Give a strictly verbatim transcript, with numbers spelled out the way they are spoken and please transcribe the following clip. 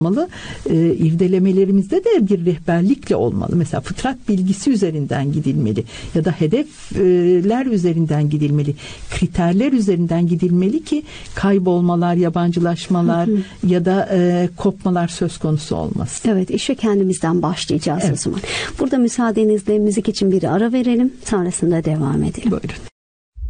olmalı. E, irdelemelerimizde de bir rehberlikle olmalı. Mesela fıtrat bilgisi üzerinden gidilmeli ya da hedefler üzerinden gidilmeli. Kriterler üzerinden gidilmeli ki kaybolmalar, yabancılaşmalar hı hı. ya da e, kopmalar söz konusu olmasın. Evet, işe kendimizden başlayacağız evet. o zaman. Burada müsaadenizle müzik için bir ara verelim. Sonrasında devam edelim. Buyurun.